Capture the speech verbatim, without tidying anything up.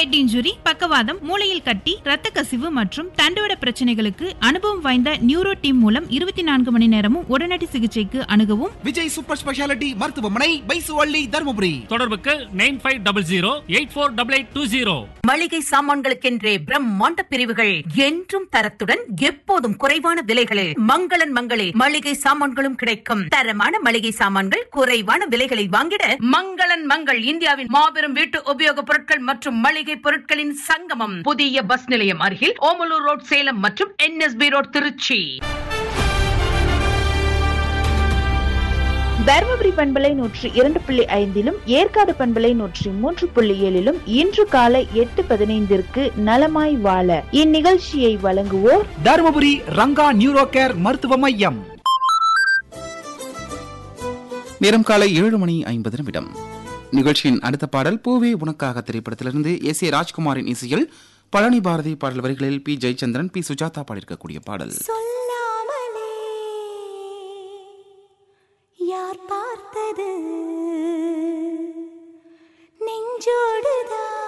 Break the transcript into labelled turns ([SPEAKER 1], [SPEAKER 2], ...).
[SPEAKER 1] Head injury, பக்கவாதம், மூளையில் கட்டி, இரத்த கசிவு மற்றும் தண்டுவட பிரச்சனைகளுக்கு அனுபவம் வாய்ந்த நியூரோ டீம் மூலம் இருபத்தி நான்கு மணி நேரமும் உடனடி சிகிச்சைக்கு அணுகவும்
[SPEAKER 2] விஜய் சூப்பர் ஸ்பெஷாலிட்டி மருத்துவமனை, பைசுவள்ளி, தருமபுரி.
[SPEAKER 3] தொடர்புக்கு nine five double zero eight four double eight two zero.
[SPEAKER 4] மளிகை சாமான்களுக்கென்றே பிரம்மாண்ட பிரிவுகள், என்றும் தரத்துடன் எப்போதும் குறைவான விலைகளில். மங்களன் மங்களே மளிகை சாமான்களும் கிடைக்கும். தரமான மளிகை சாமான்கள் குறைவான விலைகளில் வாங்கிட மங்களன் மங்கள் இந்தியாவின் மாபெரும் வீட்டு உபயோகப் பொருட்கள் மற்றும் மளிகை பொருட்களின் சங்கமம். புதிய பஸ் நிலையம் அருகில் ஓமலூர் ரோட் சேலம் மற்றும் என்எஸ்பி ரோட் திருச்சி.
[SPEAKER 5] தருமபுரி பண்பலை நூற்றி இரண்டு புள்ளி ஐந்திலும் ஏற்காடு பண்பலை நூற்றி மூன்று புள்ளி ஏழிலும் இன்று காலை எட்டு பதினைந்திற்கு நலமாய் வாழ இந்நிகழ்ச்சியை வழங்குவோர்
[SPEAKER 2] தருமபுரி ரங்கா நியூரோ கேர் மருத்துவ மையம்.
[SPEAKER 6] நேரம் காலை ஏழு மணி ஐம்பது நிமிடம். நிகழ்ச்சியின் அடுத்த பாடல் பூவே உனக்காக திரைப்படத்திலிருந்து எஸ் ஏ ராஜ்குமாரின் இசையில் பழனி பாரதி பாடல் வரிகளில் பி ஜெயச்சந்திரன், பி சுஜாதா பாடியிருக்கக்கூடிய பாடல்.
[SPEAKER 7] சொல்லாமலே யார் பார்த்தது